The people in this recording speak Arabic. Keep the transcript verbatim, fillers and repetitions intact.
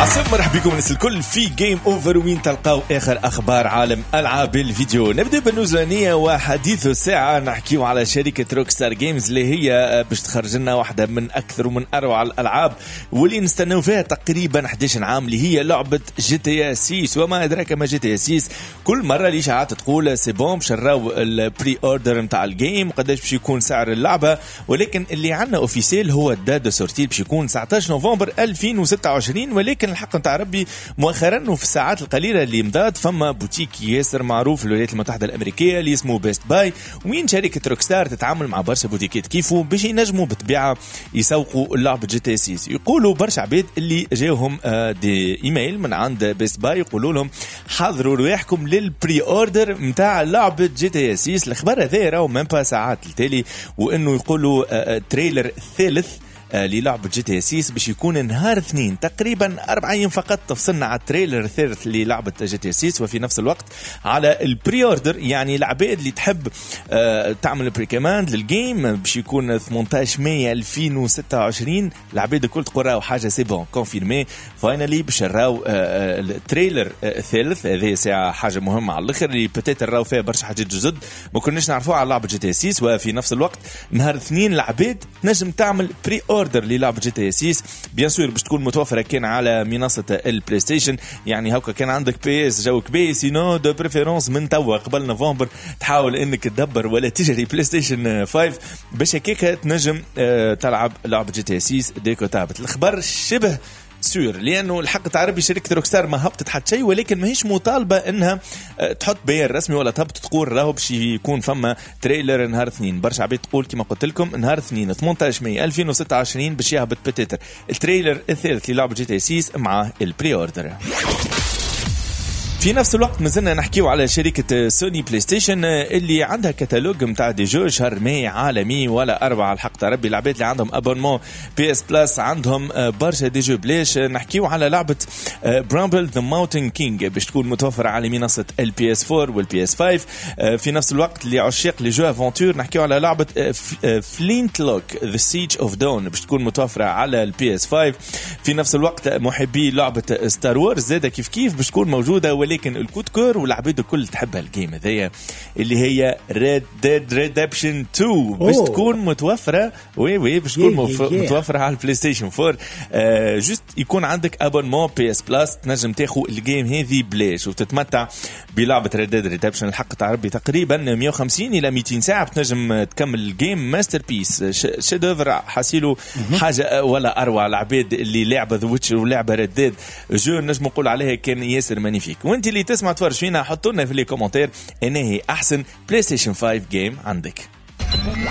عسلامة، مرحبا بكم الناس الكل في جيم اوفر، وين تلقاو اخر اخبار عالم العاب الفيديو. نبدا بالنوزلانيه وحديث الساعه، نحكيو على شركه روكستار جيمز اللي هي باش تخرج لنا واحده من اكثر ومن اروع الالعاب واللي نستناو فيها تقريبا إحدى عشر عام، اللي هي لعبه جي تي اس ستة. وما ادراك ما جي تي اس ستة. كل مره الاشاعات تقول سي بون شراو البري اوردر نتاع الجيم وقداش باش يكون سعر اللعبه، ولكن اللي عندنا اوفيسيل هو الداتا سورتي باش يكون تسعة عشر نوفمبر ألفين وستة وعشرين. ولكن الحق نتاع ربي مؤخرا وفي الساعات القليله اللي مضات فما بوتيك ياسر معروف في الولايات المتحده الامريكيه اللي اسمه بيست باي، وين شركه روكستار تتعامل مع برشا بوتيكات كيفو باش ينجموا بالطبيعه يسوقوا لعبه جي تي اس. يقولوا برشا عباد اللي جاهم دي ايميل من عند بيست باي يقولوا لهم حضروا رواحكم للبري اوردر نتاع لعبه جي تي اس. الخبر هذا راهو ميم با ساعات التالي، وانه يقولوا تريلر ثالث للعبة جي تي اس باش يكون نهار اثنين تقريبا أربع أيام فقط تفصلنا على التريلر الثالث للعبة جي تي اس، وفي نفس الوقت على البري اوردر، يعني العباد اللي تحب تعمل بري كوماند للجيم باش يكون ثمانية عشر مايو ألفين وستة وعشرين. العباد الكل تقول راهو حاجة سي بون كونفيرمي فاينالي باش نراو التريلر الثالث. هذه ساعة حاجة مهمة على الاخر اللي بتات نراو فيها برشا حاجات جدد ما كناش نعرفوها على لعبة جي تي اس. وفي نفس الوقت نهار اثنين العباد تنجم تعمل بري اوردر للعبة جي تي اس بيان سور باش تكون متوفرة كان على منصة البلاي ستيشن. يعني هكا كان عندك بي اس جوك بي سينو دو بريفيرونس من توا قبل نوفمبر تحاول انك تدبر ولا تشتري بلاي ستيشن خمسة باش هكاك تنجم تلعب لعبة جي تي اس ديكو تابت. الخبر شبه سور لانه الحق تعربي شركه روكستار ما هبطت حتى شيء، ولكن ماهيش مطالبه انها تحط بيان رسمي ولا تهبط تقول راهو باش يكون فما تريلر نهار اثنين. برشا عباد تقول كما قلت لكم نهار اثنين ثمانية عشر مايو ألفين وستة وعشرين باش يهبط بتيتر التريلر الثالث للعبه جي تي اس مع البري اوردر. في نفس الوقت مازلنا نحكيو على شركة سوني بلاي ستيشن اللي عندها كتالوج متاع دي جو شهر ماي عالمي ولا أربعة. الحق تربي العباد اللي عندهم أبونمون بي اس بلاس عندهم برشا دي جو بلاش. نحكيو على لعبة برامبل ذا ماونتن كينج باش تكون متوفرة على منصة البي اس فور والبي اس خمسة. في نفس الوقت اللي عشاق لي جو افونتور نحكيو على لعبة فلينت لوك ذا سيج اوف دون باش تكون متوفرة على البي اس خمسة. في نفس الوقت محبي لعبة ستار وورز زاده كيف كيف باش تكون موجودة، ولكن الكود كور والعبيد الكل تحبها الجيم هذيا اللي هي ريد ديد ريدمبشن تو باش تكون متوفره. وي وي باش تكون متوفره على البلاي ستيشن فور. آه جست يكون عندك ابونمون بي اس بلاس تنجم تاخذ الجيم هذه بلاش وتتمتع بلعبه ريد ديد ريدمبشن. الحق تعربي تقريبا مية وخمسين الى مئتين ساعه بتنجم تكمل الجيم ماستر بيس شيدوفر حاسيلو حاجه ولا اروع. العباد اللي لعبه ذا ويتشر ولعبه ريد ديد جو نجم نقول عليها كان ياسر مانيفيك. وانت اللي تسمع تفرج فينا حطوا لنا في لي كومنتير انه هي احسن بلاي ستيشن خمسة جيم عندك.